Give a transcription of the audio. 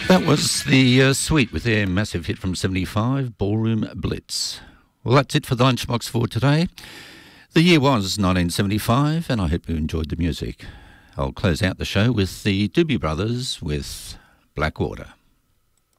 That was the Sweet with their massive hit from 75, Ballroom Blitz. Well, that's it for the Lunchbox for today. The year was 1975, and I hope you enjoyed the music. I'll close out the show with the Doobie Brothers with Blackwater.